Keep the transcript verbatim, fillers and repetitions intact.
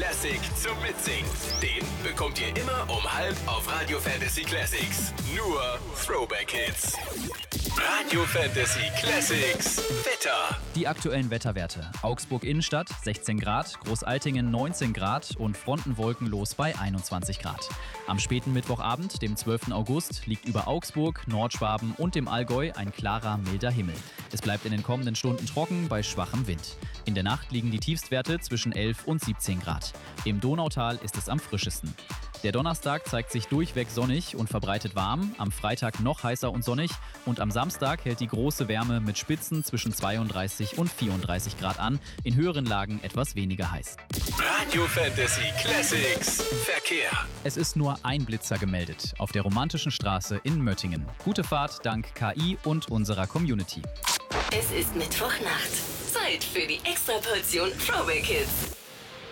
Classic zum Mitsingen. Den bekommt ihr immer um halb auf Radio Fantasy Classics. Nur Throwback-Hits. Radio Fantasy Classics Wetter. Die aktuellen Wetterwerte. Augsburg Innenstadt sechzehn Grad, Großaltingen neunzehn Grad und frontenwolkenlos bei einundzwanzig Grad. Am späten Mittwochabend, dem zwölften August, liegt über Augsburg, Nordschwaben und dem Allgäu ein klarer, milder Himmel. Es bleibt in den kommenden Stunden trocken bei schwachem Wind. In der Nacht liegen die Tiefstwerte zwischen elf und siebzehn Grad. Im Donautal ist es am frischesten. Der Donnerstag zeigt sich durchweg sonnig und verbreitet warm, am Freitag noch heißer und sonnig und am Samstag hält die große Wärme mit Spitzen zwischen zweiunddreißig und vierunddreißig Grad an, in höheren Lagen etwas weniger heiß. Radio Fantasy Classics Verkehr. Es ist nur ein Blitzer gemeldet auf der Romantischen Straße in Möttingen. Gute Fahrt dank K I und unserer Community. Es ist Mittwochnacht. Zeit für die Extraportion Throwback Hits.